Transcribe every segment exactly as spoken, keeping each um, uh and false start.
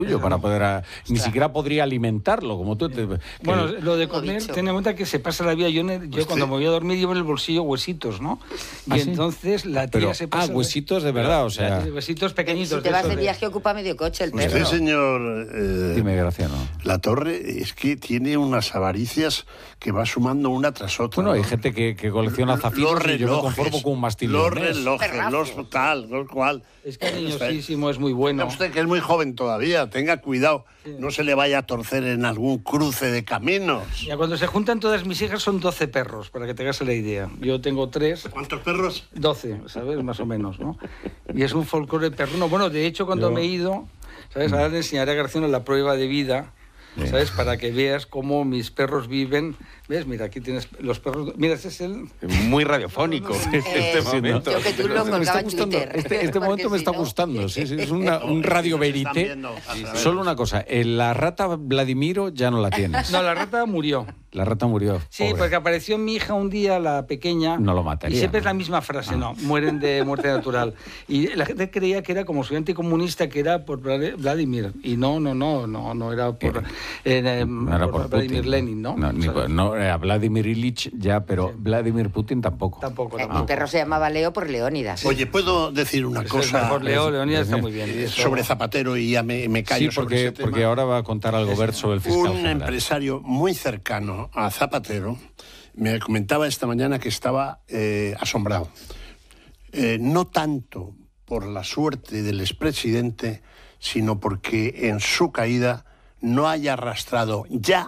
para poder a, ni siquiera podría alimentarlo como tú te, bueno, lo de comer, ten en cuenta que se pasa la vida, yo, yo cuando me voy a dormir llevo en el bolsillo huesitos, ¿no? Y ¿Ah, entonces sí? la tía Pero, se pasa... Ah, huesitos de verdad, o sea... Huesitos pequeñitos. Si te vas de viaje ocupa medio coche el perro. Usted, señor... Eh, Dime, Graciano. La Torre es que tiene unas avaricias que va sumando una tras otra. Bueno, ¿no? hay gente que, que colecciona zafiros los relojes, y yo me conformo con un mastil. Los relojes, los tal, los cual... Es cariñosísimo, es muy bueno. Usted que es muy joven todavía, tenga cuidado. Sí. No se le vaya a torcer en algún cruce de caminos. Ya cuando se juntan todas mis hijas son doce perros, para que te hagas la idea. Yo tengo tres. ¿Cuántos perros? doce, ¿sabes? Más o menos, ¿no? Y es un folclore perruno. Bueno, de hecho, cuando Yo... me he ido, ¿sabes? Ahora le enseñaré a Graciano la prueba de vida, ¿sabes? Sí. Para que veas cómo mis perros viven. ¿Ves? Mira, aquí tienes los perros. Mira, este es el... Muy radiofónico eh, este momento. Yo que tú lo me está gustando. Este, este momento me está si no... gustando. Sí, sí, es una, un radio verité. Solo una cosa, la rata Vladimiro ya no la tienes. No, la rata murió. La rata murió. Sí, pobre. Porque apareció mi hija un día, la pequeña. No lo mataría. Y siempre ¿no? es la misma frase, ah. no, mueren de muerte natural. Y la gente creía que era como soy anticomunista, que era por Vladimir. Y no, no, no, no, no era por, eh, eh, no era por, por Vladimir Putin. Lenin, ¿no? No, ni por, no era Vladimir Ilich ya, pero sí. Vladimir Putin tampoco. Tampoco, eh, tampoco. Mi perro se llamaba Leo por Leónidas. Oye, ¿puedo decir una Eso cosa? Es mejor Leo, Leónidas está muy bien. Eh, sobre Zapatero y ya me, me callo sí, porque, sobre ese tema. porque ahora va a contar algo Bert sobre el fiscal Un general. empresario muy cercano a Zapatero me comentaba esta mañana que estaba eh, asombrado. Eh, no tanto por la suerte del expresidente, sino porque en su caída no haya arrastrado ya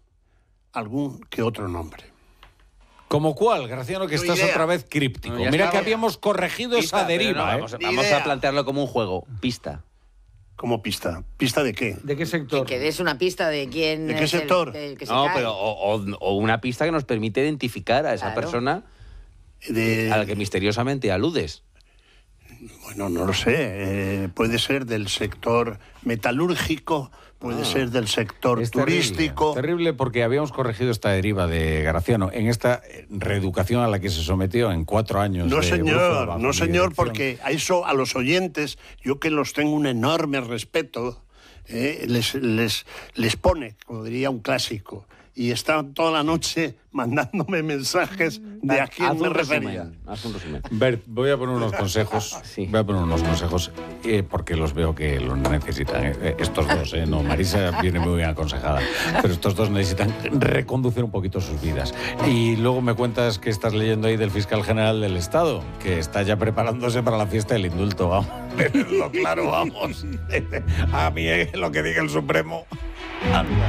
algún que otro nombre. ¿Como cuál, Graciano, que no estás idea. Otra vez críptico? No, Mira que habíamos corregido pista, esa deriva. No, ¿eh? Vamos, vamos a plantearlo como un juego. Pista. ¿Cómo pista? ¿Pista de qué? ¿De qué sector? Que, que des una pista de quién... ¿De qué sector? El, el que no, se pero o, o, o una pista que nos permite identificar a esa claro. persona de... a la que misteriosamente aludes. Bueno, no lo sé. Eh, puede ser del sector metalúrgico, puede ah, ser del sector es turístico. Terrible, terrible porque habíamos corregido esta deriva de Graciano en esta reeducación a la que se sometió en cuatro años. No, de señor, no, señor, porque a eso, a los oyentes, yo que los tengo un enorme respeto, eh, les, les, les pone, como diría un clásico. Y están toda la noche mandándome mensajes de a quién me refería. Haz un resumen. Bert, voy a poner unos consejos. Sí. Voy a poner unos consejos eh, porque los veo que los necesitan. Eh, estos dos, eh, no, Marisa viene muy bien aconsejada, pero estos dos necesitan reconducir un poquito sus vidas. Y luego me cuentas que estás leyendo ahí del fiscal general del Estado, que está ya preparándose para la fiesta del indulto. Vamos, lo claro, vamos. A mí eh, lo que diga el Supremo. Anda.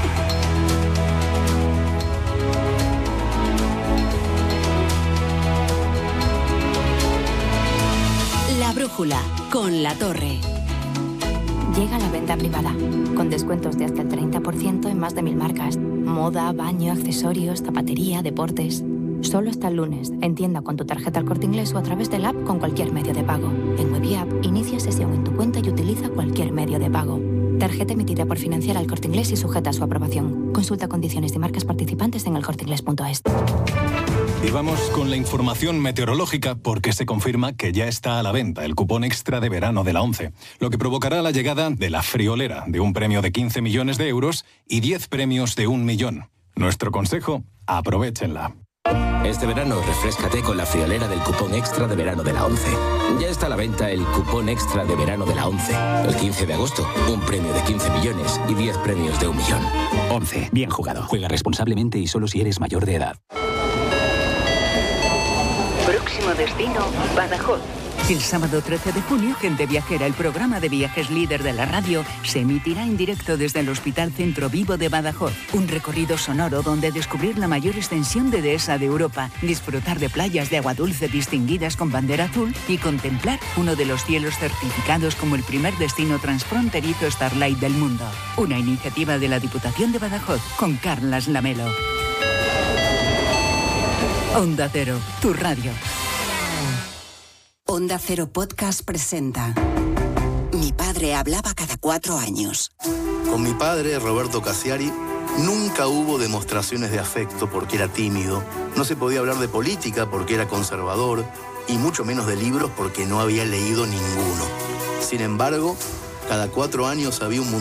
La brújula con La Torre. Llega la venta privada, con descuentos de hasta el treinta por ciento en más de mil marcas. Moda, baño, accesorios, zapatería, deportes. Solo hasta el lunes, en tienda con tu tarjeta El Corte Inglés o a través del app con cualquier medio de pago. En Web y App, inicia sesión en tu cuenta y utiliza cualquier medio de pago. Tarjeta emitida por Financiera El Corte Inglés y sujeta a su aprobación. Consulta condiciones y marcas participantes en el corte inglés punto es. Y vamos con la información meteorológica porque se confirma que ya está a la venta el cupón extra de verano de la ONCE, lo que provocará la llegada de la friolera de un premio de quince millones de euros y diez premios de un millón. Nuestro consejo, aprovéchenla. Este verano refréscate con la friolera del cupón extra de verano de la ONCE. Ya está a la venta el cupón extra de verano de la ONCE. El quince de agosto, un premio de quince millones y diez premios de un millón. ONCE, bien jugado. Juega responsablemente y solo si eres mayor de edad. Próximo destino, Badajoz. El sábado trece de junio, Gente Viajera, el programa de viajes líder de la radio, se emitirá en directo desde el Hospital Centro Vivo de Badajoz. Un recorrido sonoro donde descubrir la mayor extensión de dehesa de Europa, disfrutar de playas de agua dulce distinguidas con bandera azul y contemplar uno de los cielos certificados como el primer destino transfronterizo Starlight del mundo. Una iniciativa de la Diputación de Badajoz con Carlas Lamelo. Onda Cero, tu radio. Onda Cero Podcast presenta Mi padre hablaba cada cuatro años. Con mi padre, Roberto Cassiari, nunca hubo demostraciones de afecto porque era tímido, no se podía hablar de política porque era conservador y mucho menos de libros porque no había leído ninguno. Sin embargo, Cada cuatro años había un